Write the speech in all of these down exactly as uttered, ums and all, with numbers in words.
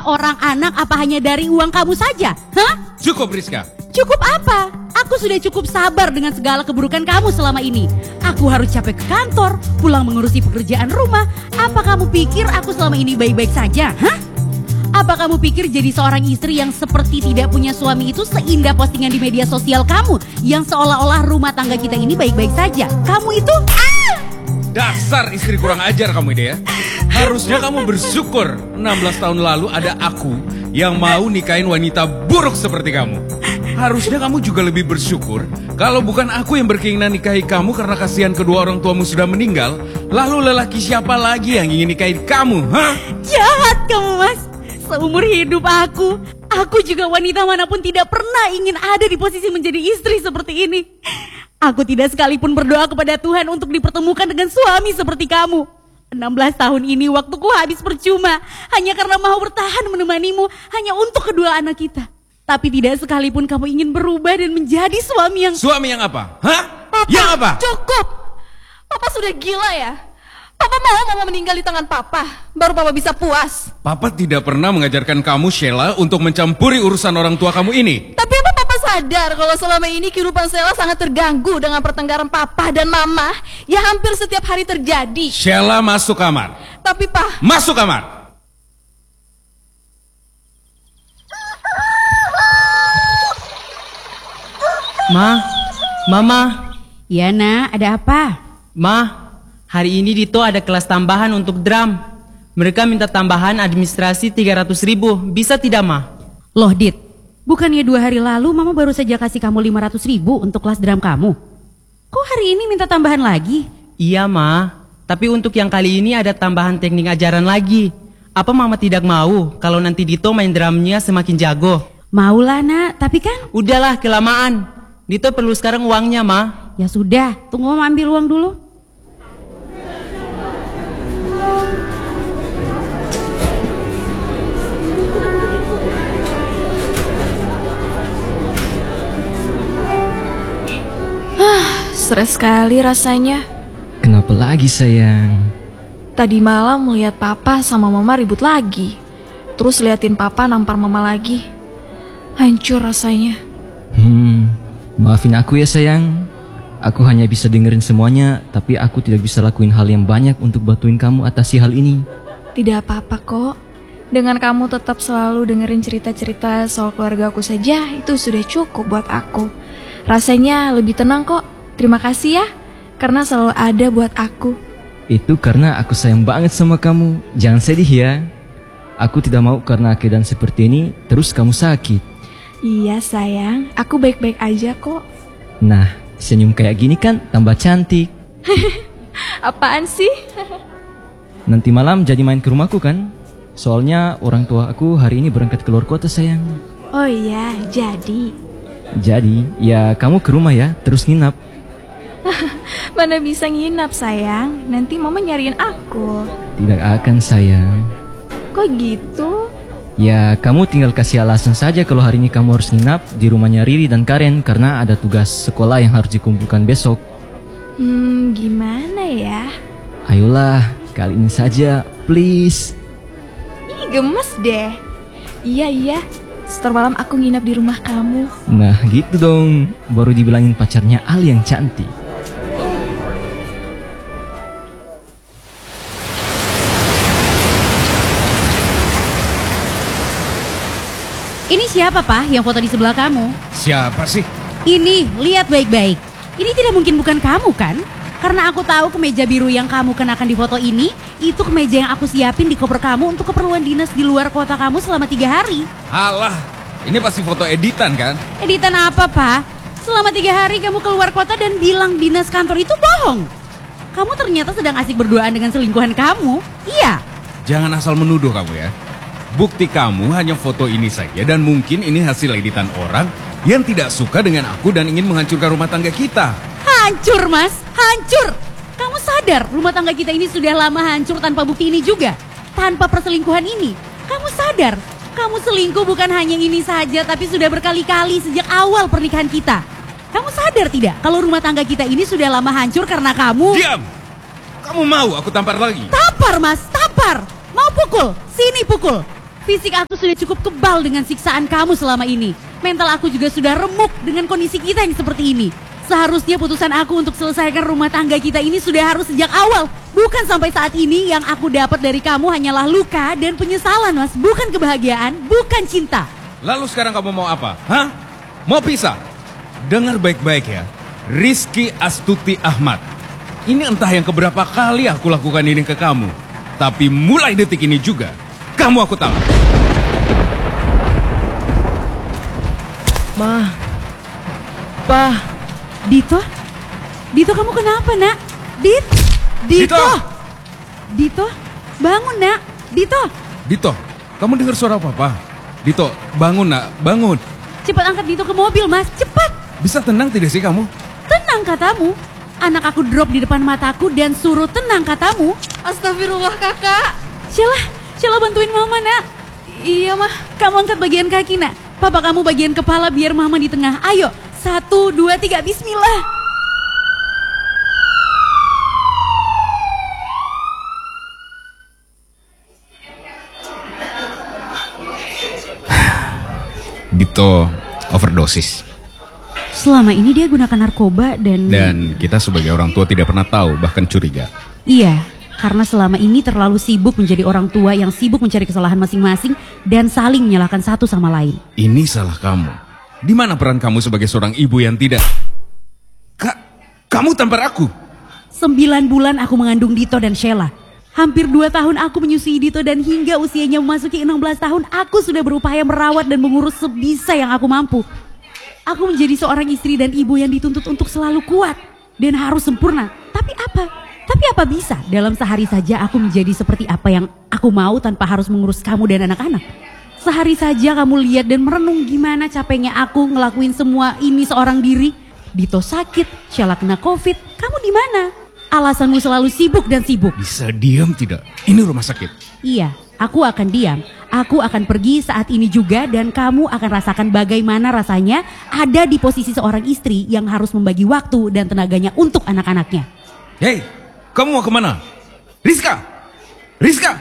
orang anak apa hanya dari uang kamu saja? Hah? Cukup Rizka. Cukup apa? Aku sudah cukup sabar dengan segala keburukan kamu selama ini. Aku harus capek ke kantor, pulang mengurusi pekerjaan rumah. Apa kamu pikir aku selama ini baik-baik saja? Hah? Apa kamu pikir jadi seorang istri yang seperti tidak punya suami itu seindah postingan di media sosial kamu yang seolah-olah rumah tangga kita ini baik-baik saja? Kamu itu... Ah! Dasar istri kurang ajar kamu ini ya. Harusnya kamu bersyukur enam belas tahun lalu ada aku yang mau nikahin wanita buruk seperti kamu. Harusnya kamu juga lebih bersyukur kalau bukan aku yang berkeinginan nikahi kamu karena kasihan kedua orang tuamu sudah meninggal. Lalu lelaki siapa lagi yang ingin nikahin kamu? Hah? Jahat kamu, Mas. Seumur hidup aku, aku juga wanita manapun tidak pernah ingin ada di posisi menjadi istri seperti ini. Aku tidak sekalipun berdoa kepada Tuhan untuk dipertemukan dengan suami seperti kamu. enam belas tahun ini waktuku habis percuma hanya karena mau bertahan menemanimu hanya untuk kedua anak kita. Tapi tidak sekalipun kamu ingin berubah dan menjadi suami yang... Suami yang apa? Hah? Papa, yang apa? Cukup. Papa sudah gila ya. Papa mau mama meninggal di tangan papa, baru papa bisa puas. Papa tidak pernah mengajarkan kamu, Sheila, untuk mencampuri urusan orang tua kamu ini. Tapi apa papa sadar kalau selama ini kehidupan Sheila sangat terganggu dengan pertengkaran papa dan mama yang hampir setiap hari terjadi. Sheila masuk kamar. Tapi pa... Masuk kamar. Ma, Mama. Ya nak, ada apa? Ma, hari ini Dito ada kelas tambahan untuk drum. Mereka minta tambahan administrasi tiga ratus ribu. Bisa tidak, Ma? Loh Dit, bukannya dua hari lalu Mama baru saja kasih kamu lima ratus ribu untuk kelas drum kamu? Kok hari ini minta tambahan lagi? Iya, Ma. Tapi untuk yang kali ini ada tambahan teknik ajaran lagi. Apa Mama tidak mau kalau nanti Dito main drumnya semakin jago? Maulah nak, tapi kan... Udahlah, kelamaan. Dito perlu sekarang uangnya, Ma. Ya sudah, tunggu Mama ambil uang dulu. Stres sekali rasanya. Kenapa lagi sayang? Tadi malam melihat papa sama mama ribut lagi. Terus liatin papa nampar mama lagi. Hancur rasanya. Hmm, maafin aku ya sayang. Aku hanya bisa dengerin semuanya, tapi aku tidak bisa lakuin hal yang banyak untuk bantuin kamu atasi hal ini. Tidak apa-apa kok. Dengan kamu tetap selalu dengerin cerita-cerita soal keluarga aku saja, itu sudah cukup buat aku. Rasanya lebih tenang kok. Terima kasih ya, karena selalu ada buat aku. Itu karena aku sayang banget sama kamu. Jangan sedih ya. Aku tidak mau karena keadaan seperti ini terus kamu sakit. Iya sayang, aku baik-baik aja kok. Nah, senyum kayak gini kan tambah cantik. Apaan sih? Nanti malam jadi main ke rumahku kan? Soalnya orang tua aku hari ini berangkat keluar kota sayang. Oh iya, jadi. Jadi, ya kamu ke rumah ya, terus nginap. Mana bisa nginap sayang, nanti mama nyariin aku. Tidak akan sayang. Kok gitu? Ya kamu tinggal kasih alasan saja kalau hari ini kamu harus nginap di rumahnya Riri dan Karen karena ada tugas sekolah yang harus dikumpulkan besok. Hmm, gimana ya? Ayolah, kali ini saja, please. Ih, gemes deh. Iya, iya. Setelah malam aku nginap di rumah kamu. Nah gitu dong, baru dibilangin pacarnya Ali yang cantik. Ini siapa Pak yang foto di sebelah kamu? Siapa sih? Ini, lihat baik-baik. Ini tidak mungkin bukan kamu kan? Karena aku tahu kemeja biru yang kamu kenakan di foto ini, itu kemeja yang aku siapin di koper kamu untuk keperluan dinas di luar kota kamu selama tiga hari. Alah, ini pasti foto editan kan? Editan apa Pak? Selama tiga hari kamu keluar kota dan bilang dinas kantor itu bohong. Kamu ternyata sedang asik berduaan dengan selingkuhan kamu. Iya. Jangan asal menuduh kamu ya. Bukti kamu hanya foto ini saja dan mungkin ini hasil editan orang yang tidak suka dengan aku dan ingin menghancurkan rumah tangga kita. Hancur Mas, hancur. Kamu sadar rumah tangga kita ini sudah lama hancur tanpa bukti ini juga? Tanpa perselingkuhan ini. Kamu sadar, kamu selingkuh bukan hanya ini saja tapi sudah berkali-kali sejak awal pernikahan kita. Kamu sadar tidak kalau rumah tangga kita ini sudah lama hancur karena kamu... Diam! Kamu mau aku tampar lagi? Tampar Mas, tampar. Mau pukul, sini pukul. Fisik aku sudah cukup kebal dengan siksaan kamu selama ini. Mental aku juga sudah remuk dengan kondisi kita yang seperti ini. Seharusnya putusan aku untuk selesaikan rumah tangga kita ini sudah harus sejak awal. Bukan sampai saat ini. Yang aku dapat dari kamu hanyalah luka dan penyesalan, Mas. Bukan kebahagiaan, bukan cinta. Lalu sekarang kamu mau apa? Hah? Mau pisah? Dengar baik-baik ya. Rizky Astuti Ahmad. Ini entah yang keberapa kali aku lakukan ini ke kamu. Tapi mulai detik ini juga, kamu aku tahu. Ma. Pa. Dito? Dito, kamu kenapa, nak? Dit? Dito? Dito! Dito? Bangun, nak. Dito? Dito, kamu dengar suara papa? Dito, bangun nak, bangun. Cepat angkat Dito ke mobil, Mas. Cepat. Bisa tenang tidak sih kamu? Tenang katamu. Anak aku drop di depan mataku dan suruh tenang katamu. Astagfirullah kakak. Sheila, Sheila bantuin mama, nak. Iya mah. Kamu angkat bagian kaki, nak. Papa kamu bagian kepala biar mama di tengah. Ayo, satu, dua, tiga, bismillah. Dito overdosis. Selama ini dia gunakan narkoba dan... Dan kita sebagai orang tua tidak pernah tahu, bahkan curiga. Iya, karena selama ini terlalu sibuk menjadi orang tua yang sibuk mencari kesalahan masing-masing dan saling menyalahkan satu sama lain. Ini salah kamu. Di mana peran kamu sebagai seorang ibu yang tidak... Kak, kamu tampar aku. Sembilan bulan aku mengandung Dito dan Sheila. Hampir dua tahun aku menyusui Dito dan hingga usianya memasuki enam belas tahun aku sudah berupaya merawat dan mengurus sebisa yang aku mampu. Aku menjadi seorang istri dan ibu yang dituntut untuk selalu kuat dan harus sempurna. Tapi apa? Tapi apa bisa dalam sehari saja aku menjadi seperti apa yang aku mau tanpa harus mengurus kamu dan anak-anak? Sehari saja kamu lihat dan merenung gimana capeknya aku ngelakuin semua ini seorang diri. Dito sakit, Sheila kena covid, kamu di mana? Alasanmu selalu sibuk dan sibuk. Bisa diam tidak? Ini rumah sakit. Iya, aku akan diam. Aku akan pergi saat ini juga dan kamu akan rasakan bagaimana rasanya ada di posisi seorang istri yang harus membagi waktu dan tenaganya untuk anak-anaknya. Hei, kamu mau kemana? Rizka! Rizka!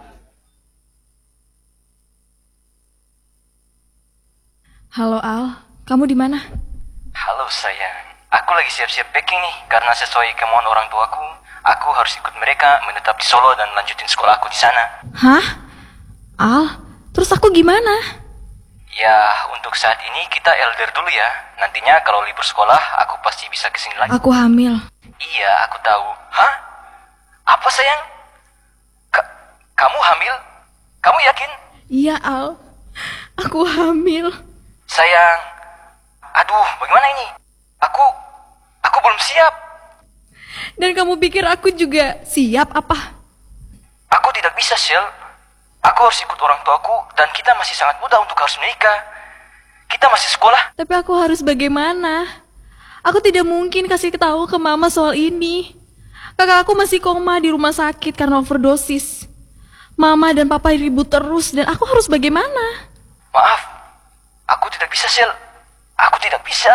Halo Al, kamu di mana? Halo sayang, aku lagi siap-siap packing nih karena sesuai kemauan orang tuaku, aku harus ikut mereka menetap di Solo dan lanjutin sekolah aku di sana. Hah? Al, terus aku gimana? Ya, untuk saat ini kita L D R dulu ya. Nantinya kalau libur sekolah, aku pasti bisa kesini lagi. Aku hamil. Iya, aku tahu. Hah? Apa sayang? Ka- kamu hamil? Kamu yakin? Iya Al, aku hamil. Sayang, aduh, bagaimana ini? Aku, aku belum siap. Dan kamu pikir aku juga siap apa? Aku tidak bisa, Shell. Aku harus ikut orang tuaku dan kita masih sangat muda untuk harus menikah. Kita masih sekolah. Tapi aku harus bagaimana? Aku tidak mungkin kasih tahu ke mama soal ini. Kakak aku masih koma di rumah sakit karena overdosis. Mama dan papa ribut terus dan aku harus bagaimana? Maaf, aku tidak bisa, Shell. Aku tidak bisa.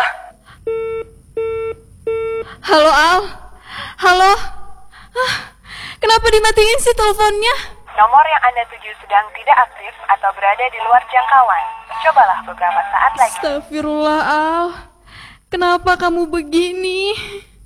Halo Al, halo. Ah, kenapa dimatiin sih teleponnya? Nomor yang Anda tuju sedang tidak aktif atau berada di luar jangkauan. Cobalah beberapa saat lagi. Astagfirullah Al, kenapa kamu begini?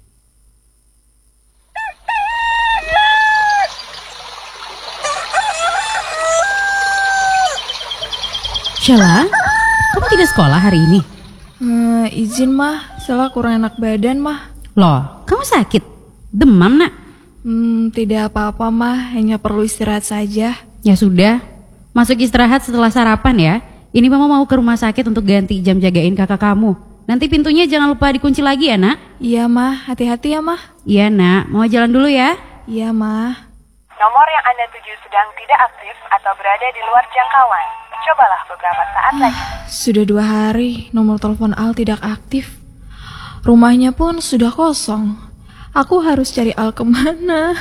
Sheila, kamu tidak sekolah hari ini? Hmm, izin mah, Sheila kurang enak badan mah. Loh, kamu sakit? Demam, nak? Hmm, tidak apa-apa mah, hanya perlu istirahat saja. Ya sudah, masuk istirahat setelah sarapan ya. Ini mama mau ke rumah sakit untuk ganti jam jagain kakak kamu. Nanti pintunya jangan lupa dikunci lagi ya, nak. Iya mah, hati-hati ya mah. Iya, nak. Mau jalan dulu ya? Iya mah. Nomor yang Anda tuju sedang tidak aktif atau berada di luar jangkauan. Cobalah beberapa saat lagi. Sudah dua hari nomor telepon Al tidak aktif. Rumahnya pun sudah kosong. Aku harus cari Al kemana?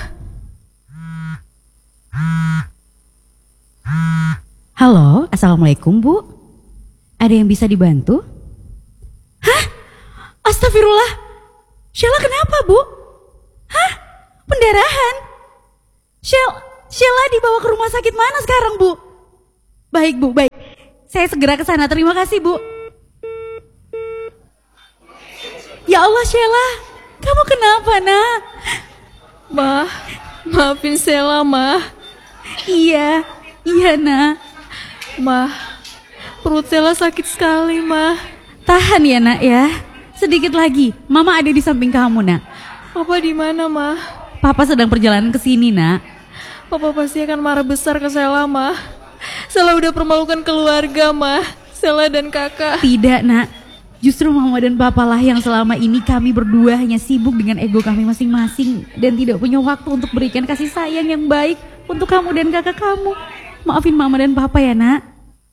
Halo, assalamualaikum bu. Ada yang bisa dibantu? Hah? Astagfirullah. Sheila kenapa bu? Hah? Pendarahan? Sheila, Sheila dibawa ke rumah sakit mana sekarang bu? Baik Bu, baik. Saya segera ke sana. Terima kasih Bu. Ya Allah Sheila, kamu kenapa nak? Ma, maafin Sheila, Ma. Iya, iya nak. Ma, perut Sheila sakit sekali, Ma. Tahan ya nak ya. Sedikit lagi, Mama ada di samping kamu nak. Papa di mana, Ma? Papa sedang perjalanan ke sini nak. Papa pasti akan marah besar ke Sheila, Ma. Sheila udah permalukan keluarga, Ma. Sheila dan kakak. Tidak nak. Justru Mama dan Papa lah yang selama ini kami berdua hanya sibuk dengan ego kami masing-masing dan tidak punya waktu untuk berikan kasih sayang yang baik untuk kamu dan kakak kamu. Maafin Mama dan Papa ya nak.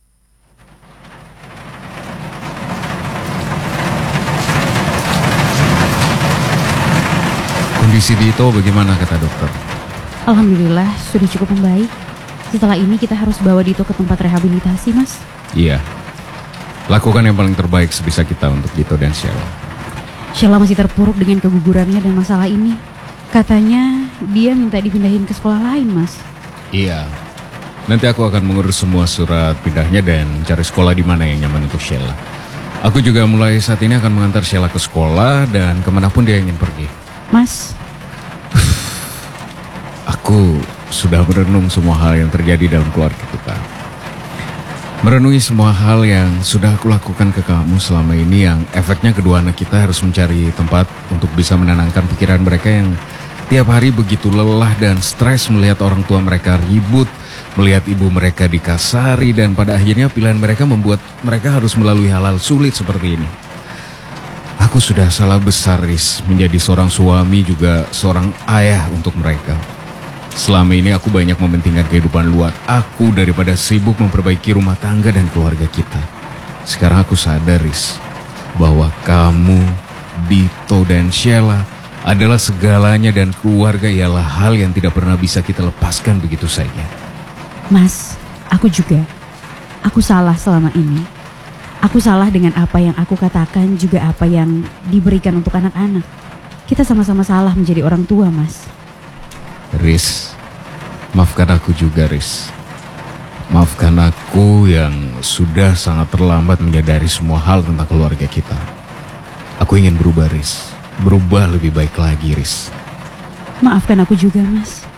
Kondisi Dito bagaimana kata dokter? Alhamdulillah sudah cukup membaik. Setelah ini kita harus bawa Dito ke tempat rehabilitasi, Mas. Iya. Lakukan yang paling terbaik sebisa kita untuk Dito dan Sheila. Sheila masih terpuruk dengan kegugurannya dan masalah ini. Katanya dia minta dipindahin ke sekolah lain, Mas. Iya. Nanti aku akan mengurus semua surat pindahnya dan cari sekolah di mana yang nyaman untuk Sheila. Aku juga mulai saat ini akan mengantar Sheila ke sekolah dan kemanapun dia ingin pergi. Mas, aku sudah merenung semua hal yang terjadi dalam keluarga kita. Merenungi semua hal yang sudah aku lakukan ke kamu selama ini, yang efeknya kedua anak kita harus mencari tempat untuk bisa menenangkan pikiran mereka yang tiap hari begitu lelah dan stres melihat orang tua mereka ribut, melihat ibu mereka dikasari, dan pada akhirnya pilihan mereka membuat mereka harus melalui hal-hal sulit seperti ini. Aku sudah salah besar, Riz, menjadi seorang suami juga seorang ayah untuk mereka. Selama ini aku banyak mementingkan kehidupan luar aku daripada sibuk memperbaiki rumah tangga dan keluarga kita. Sekarang aku sadar, Riz, bahwa kamu, Dito dan Sheila adalah segalanya dan keluarga ialah hal yang tidak pernah bisa kita lepaskan begitu saja. Mas, aku juga. Aku salah selama ini. Aku salah dengan apa yang aku katakan, juga apa yang diberikan untuk anak-anak. Kita sama-sama salah menjadi orang tua, Mas. Riz, maafkan aku juga, Riz. Maafkan aku yang sudah sangat terlambat menyadari semua hal tentang keluarga kita. Aku ingin berubah, Riz. Berubah lebih baik lagi, Riz. Maafkan aku juga, Mas.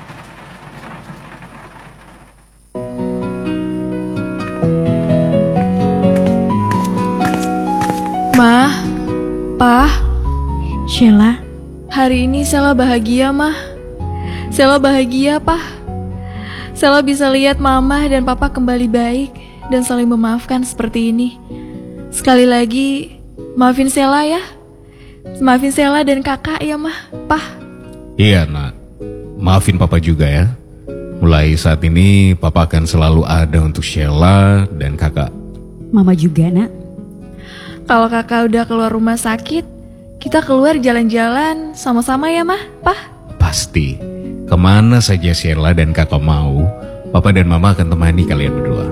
Ma, Pa, Sheila, hari ini Sheila bahagia, Ma. Sheila bahagia, Pa. Sheila bisa lihat Mama dan Papa kembali baik dan saling memaafkan seperti ini. Sekali lagi, maafin Sheila ya. Maafin Sheila dan kakak ya, Ma, Pa. Iya, nak. Maafin Papa juga ya. Mulai saat ini Papa akan selalu ada untuk Sheila dan kakak. Mama juga, nak. Kalau kakak udah keluar rumah sakit, kita keluar jalan-jalan sama-sama ya, Ma, Pa. Pasti. Kemana saja Sheila dan kakak mau, Papa dan Mama akan temani kalian berdua.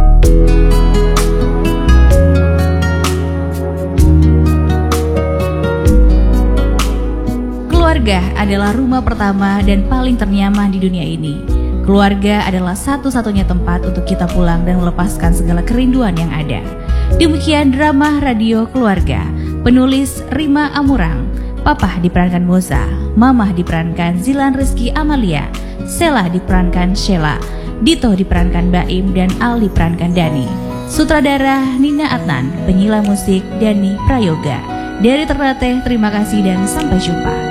Keluarga adalah rumah pertama dan paling ternyaman di dunia ini. Keluarga adalah satu-satunya tempat untuk kita pulang dan melepaskan segala kerinduan yang ada. Demikian drama radio Keluarga. Penulis Rima Amurang. Papa diperankan Moza, Mama diperankan Zilan Rizky Amalia, Sheila diperankan Sheila, Dito diperankan Baim, dan Al diperankan Dani. Sutradara Nina Adnan, penyila musik Dani Prayoga. Dari Ternate, terima kasih dan sampai jumpa.